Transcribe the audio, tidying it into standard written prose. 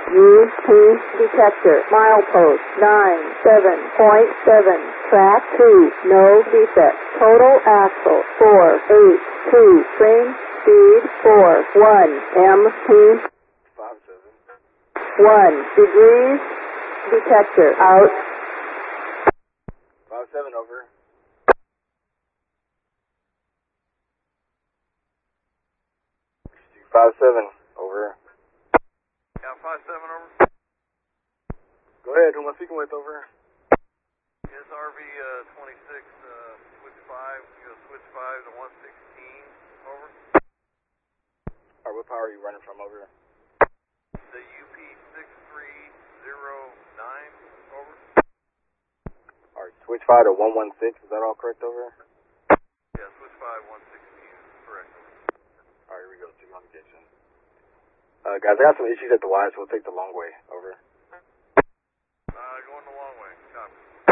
UP detector, milepost 97.7, track 2, no defect, total axle 482, train speed 41, MP 1 degrees, detector out. 57 over. 57 over. Yeah, 57 over. Go ahead, who am I speaking with, over? It's RV 26, switch 5, switch 5 to 116, over. Alright, what power are you running from, over? The UP 6309, over. Alright, switch 5 to 116, is that all correct, over? Yeah, switch 5, 116 is correct. Alright, here we go, to communication. Guys, I got some issues at the Y, so we'll take the long way, over. Going the long way, copy.